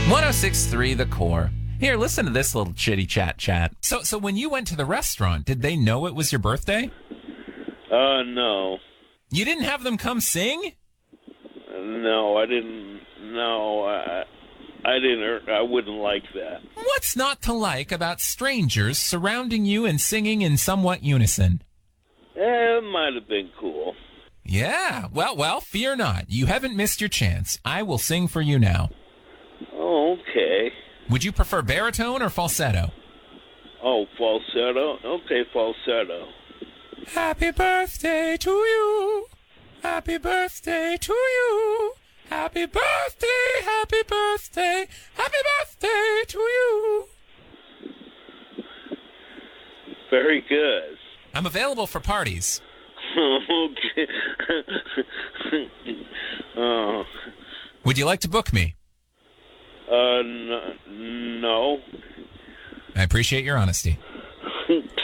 106.3 The Core. Here, listen to this little chitty chat. So when you went to the restaurant, did they know it was your birthday? No. You didn't have them come sing? No, I didn't. No, I didn't. I wouldn't like that. What's not to like about strangers surrounding you and singing in somewhat unison? It might have been cool. Yeah, well, fear not. You haven't missed your chance. I will sing for you now. Oh, okay. Would you prefer baritone or falsetto? Oh, falsetto? Okay, falsetto. Happy birthday to you. Happy birthday to you. Happy birthday, happy birthday, happy birthday to you. Very good. I'm available for parties. Okay. Oh. Would you like to book me? No. I appreciate your honesty.